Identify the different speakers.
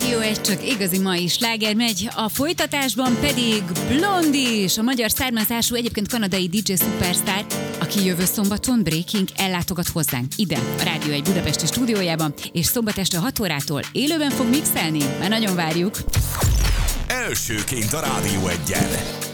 Speaker 1: Rádió 1, csak igazi mai sláger megy, a folytatásban pedig Blondie, a magyar származású, egyébként kanadai DJ szupersztár, aki jövő szombaton Breaking ellátogat hozzánk ide, a Rádió 1 budapesti stúdiójában, és szombat este 6 órától élőben fog mixelni, már nagyon várjuk.
Speaker 2: Elsőként a Rádió 1-en.